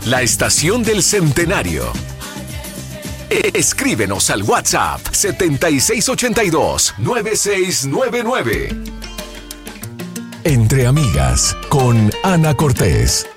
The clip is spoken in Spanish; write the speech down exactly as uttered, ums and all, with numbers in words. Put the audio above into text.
La estación del centenario. Escríbenos al WhatsApp setenta y seis ochenta y dos, noventa y seis noventa y nueve. Entre amigas con Ana Cortés.